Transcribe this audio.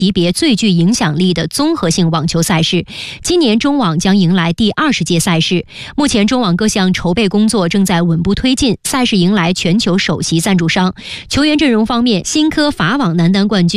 级别最具影响力的综合性网球赛事。今年中网将迎来第20届赛事，目前中网各项筹备工作正在稳步推进，赛事迎来全球首席赞助商。球员阵容方面，新科法网男单冠军